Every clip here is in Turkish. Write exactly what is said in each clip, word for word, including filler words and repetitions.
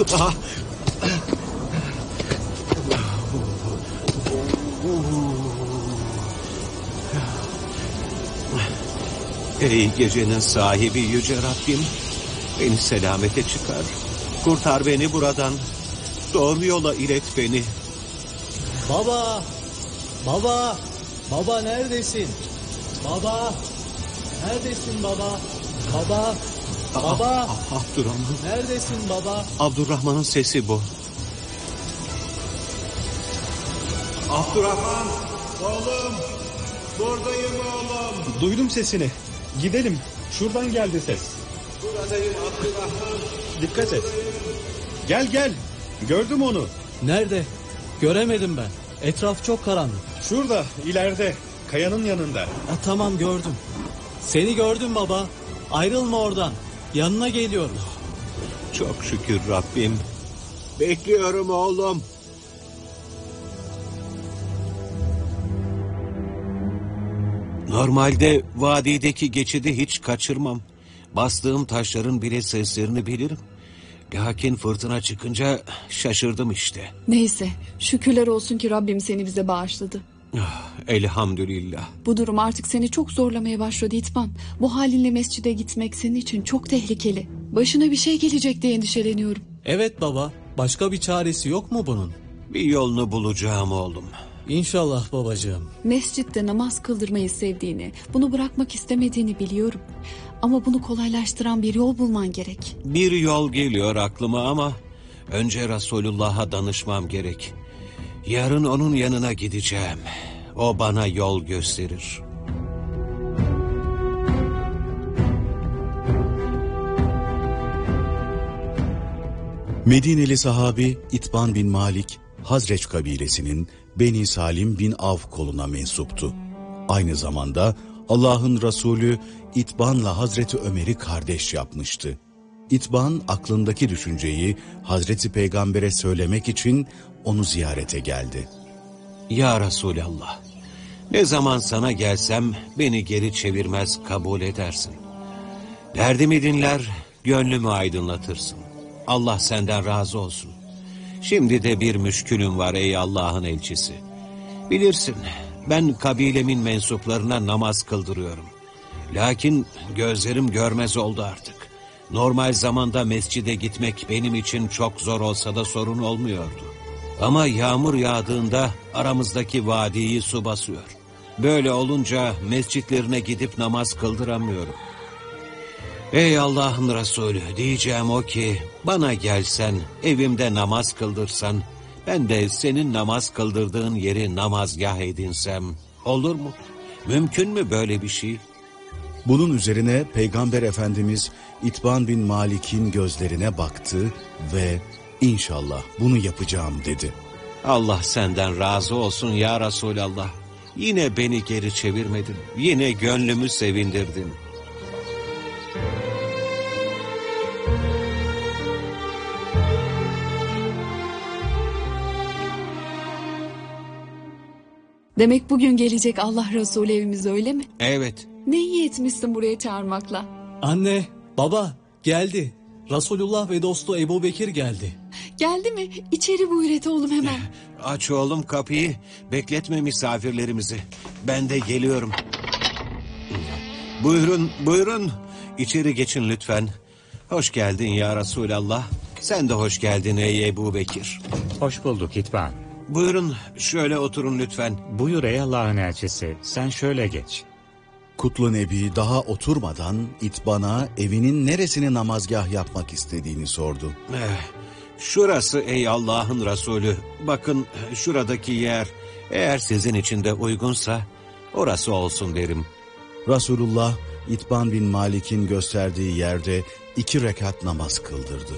Ah! Ey gecenin sahibi yüce Rabbim, beni selamete çıkar. Kurtar beni buradan. Doğru yola ilet beni. Baba! Baba! Baba neredesin? Baba! Neredesin baba? Baba! Baba! Ah, Abdurrahman. Neredesin baba? Abdurrahman'ın sesi bu. Abdurrahman, oğlum, buradayım oğlum. Duydum sesini. Gidelim. Şuradan geldi ses. Buradayım Abdurrahman. Dikkat et. Gel gel. Gördüm onu. Nerede? Göremedim ben. Etraf çok karanlık. Şurada, ileride. Kayanın yanında. Ha, tamam gördüm. Seni gördüm baba. Ayrılma oradan. Yanına geliyorum. Çok şükür Rabbim. Bekliyorum oğlum. Normalde vadideki geçidi hiç kaçırmam. Bastığım taşların bile seslerini bilirim. Lakin fırtına çıkınca şaşırdım işte. Neyse, şükürler olsun ki Rabbim seni bize bağışladı. Ah, elhamdülillah. Bu durum artık seni çok zorlamaya başladı İtban. Bu halinle mescide gitmek senin için çok tehlikeli. Başına bir şey gelecek diye endişeleniyorum. Evet baba. Başka bir çaresi yok mu bunun? Bir yolunu bulacağım oğlum. İnşallah babacığım. Mescitte namaz kıldırmayı sevdiğini, bunu bırakmak istemediğini biliyorum. Ama bunu kolaylaştıran bir yol bulman gerek. Bir yol geliyor aklıma ama önce Resulullah'a danışmam gerek. Yarın onun yanına gideceğim. O bana yol gösterir. Medineli sahabi İtban bin Malik, Hazreç kabilesinin Beni Salim bin Avf koluna mensuptu. Aynı zamanda Allah'ın Resulü İtban'la Hazreti Ömer'i kardeş yapmıştı. İtban aklındaki düşünceyi Hazreti Peygamber'e söylemek için onu ziyarete geldi. Ya Resulallah, ne zaman sana gelsem beni geri çevirmez kabul edersin. Derdimi dinler, gönlümü aydınlatırsın. Allah senden razı olsun. Şimdi de bir müşkülüm var ey Allah'ın elçisi. Bilirsin, ben kabilemin mensuplarına namaz kıldırıyorum. Lakin gözlerim görmez oldu artık. Normal zamanda mescide gitmek benim için çok zor olsa da sorun olmuyordu. Ama yağmur yağdığında aramızdaki vadiyi su basıyor. Böyle olunca mescitlerine gidip namaz kıldıramıyorum. Ey Allah'ın Resulü, diyeceğim o ki bana gelsen, evimde namaz kıldırsan, ben de senin namaz kıldırdığın yeri namazgah edinsem olur mu? Mümkün mü böyle bir şey? Bunun üzerine Peygamber Efendimiz İtban bin Malik'in gözlerine baktı ve inşallah bunu yapacağım dedi. Allah senden razı olsun ya Resulallah. Yine beni geri çevirmedin. Yine gönlümü sevindirdin. Demek bugün gelecek Allah Resulü evimize, öyle mi? Evet. Ne iyi etmişsin buraya çağırmakla. Anne, baba geldi. Resulullah ve dostu Ebu Bekir geldi. Geldi mi? İçeri buyur et oğlum hemen. Aç oğlum kapıyı. Bekletme misafirlerimizi. Ben de geliyorum. Buyurun, buyurun. İçeri geçin lütfen. Hoş geldin ya Resulallah. Sen de hoş geldin ey Ebu Bekir. Hoş bulduk İtban. Buyurun, şöyle oturun lütfen. Buyur ey Allah'ın elçisi, sen şöyle geç. Kutlu Nebi daha oturmadan İtban'a evinin neresini namazgah yapmak istediğini sordu. Eh, şurası ey Allah'ın Resulü. Bakın şuradaki yer, eğer sizin için de uygunsa orası olsun derim. Resulullah İtban bin Malik'in gösterdiği yerde iki rekat namaz kıldırdı.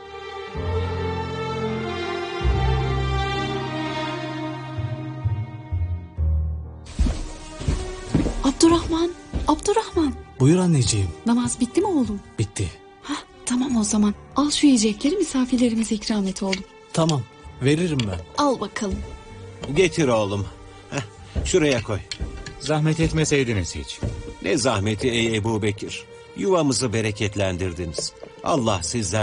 Abdurrahman, Abdurrahman. Buyur anneciğim. Namaz bitti mi oğlum? Bitti. Hah, tamam o zaman. Al şu yiyecekleri, misafirlerimize ikram et oğlum. Tamam, veririm ben. Al bakalım. Getir oğlum. Heh, şuraya koy. Zahmet etmeseydiniz hiç. Ne zahmeti ey Ebu Bekir. Yuvamızı bereketlendirdiniz. Allah sizden